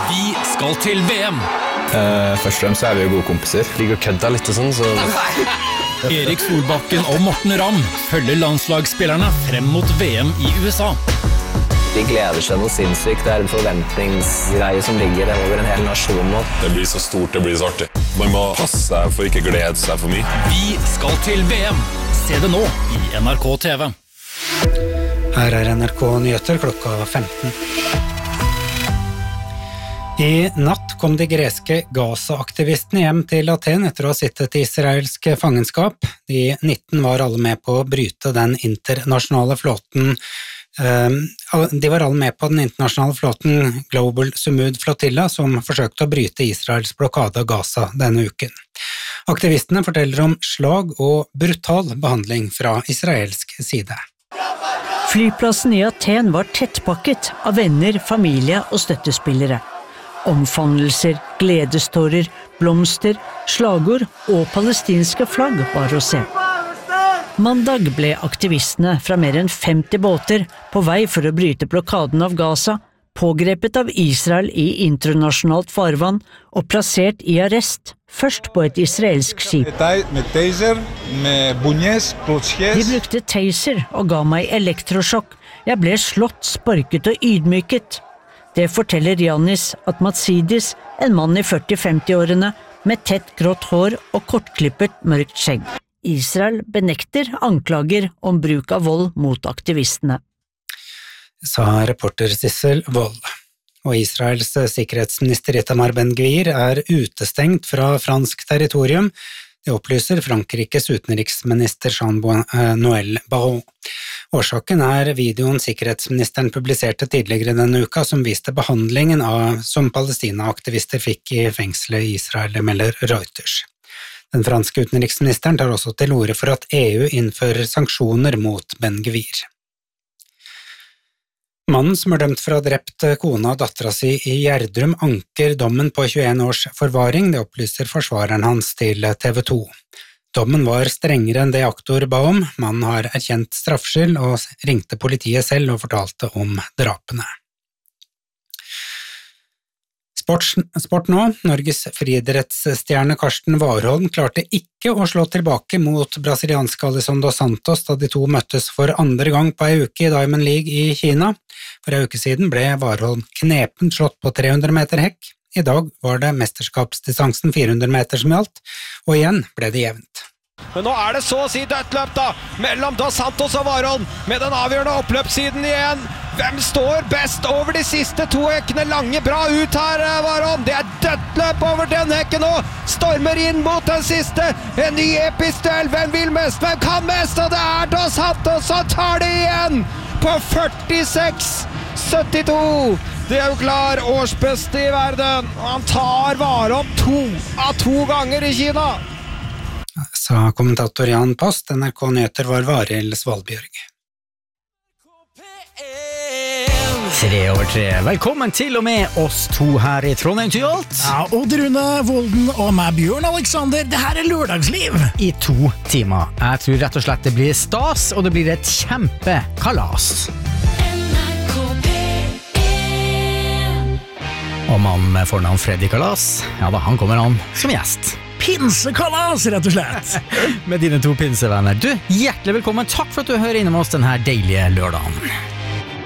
Vi skal til VM. Først og fremst så vi jo gode kompiser. Liker å kødde litt og sånn, så... Erik Solbakken og Morten Ramm følger landslagsspillerne frem mot VM i USA. De gleder seg noe sinnssykt. Det en forventningsgreie som ligger over en hel nasjon nå. Det blir så stort, det blir så artig. Man må passe seg for ikke glede seg for mye. Vi skal til VM. Se det nå i NRK TV. Her NRK Nyheter klokka 15. I natt kom de greske Gaza-aktivistene hjem til Aten etter å ha sittet i israelsk fangenskap. De 19 var alle med på å bryte den internasjonale flåten. De var alle med på den internasjonale flåten Global Sumud Flotilla, som forsøkte å bryte Israels blokade av Gaza denne uken. Aktivistene forteller om slag og brutal behandling fra israelsk side. Flyplassen i Aten var tettpakket av venner, familie og støttespillere. Omfavnelser, gledestårer, blomster, slagord og palestinske flagg var å se. Mandag ble aktivistene fra mer enn 50 båter på vei for å bryte blokaden av Gaza, pågrepet av Israel i internasjonalt farvann og plassert i arrest, først på et israelsk skip. De brukte taser og ga meg elektrosjokk. Jeg ble slått, sparket og ydmyket. Det forteller Yannis Atmatsidis, en mann i 40-50-årene med tett grått hår og kortklippet mørkt skjegg. Israel benekter anklager om bruk av vold mot aktivistene. Sa reporter Sissel Wold. Og Israels sikkerhetsminister Itamar Ben-Gvir utestengt fra fransk territorium. Det opplyser Frankrikes utenriksminister Jean-Noël Barrot. Årsaken videoen sikkerhetsministeren publiserte tidligere denne uka, som viste behandlingen som Palestina-aktivister fikk i fengselet i Israel, melder Reuters. Den franske utenriksministeren tar også til orde for at EU innfører sanksjoner mot Ben-Gvir. Mannen som dømt for å ha drept kona og dattera si i Gjerdrum anker dommen på 21 års forvaring, det opplyser forsvareren hans til TV 2. Dommen var strengere enn det aktor ba om. Mannen har erkjent straffskyld og ringte politiet selv og fortalte om drapene. Sport nå. Norges friidrettsstjerne Karsten Warholm klarte ikke å slå tilbake mot brasilianske Alisson dos Santos da de to møttes for andre gang på en uke i Diamond League i Kina. For en uke siden ble Warholm knepent slått på 300 meter hekk. I dag var det mesterskapsdistansen 400 meter som gjaldt, og igjen ble det jevnt. Men nå det så å si dødt løp da, mellom Dos Santos og Warholm, med den avgjørende oppløpssiden igjen. Hvem står best over de siste to hekkene? Lange bra ut her, Warholm. Det dødt løp over den hekken nå. Stormer inn mot den siste. En ny episk duell. Hvem vil mest? Hvem kan mest? Og det Dos Santos som tar det igjen på 46,72. Det jo klar årsbeste i verden. Han tar Warholm 2 av 2 ganger i Kina. Sa kommentator Jan Post. NRK Nyheter var Varild Svalbjørg. 3/3. Velkommen til og med oss to her i Trondheim til alt. Ja, Odd Rune Volden og meg, Bjørn Alexander. Det her lørdagsliv. I 2 timer. Jeg tror rett og slett det blir stas, og det blir et kjempekalas. Og mannen med fornavn Freddy Kalas, ja da, han kommer an som gjest. Pinsekalas, rett og slett. Med dine 2 pinsevenner. Du, hjertelig velkommen. Takk for at du hører innom oss denne deilige lørdagen.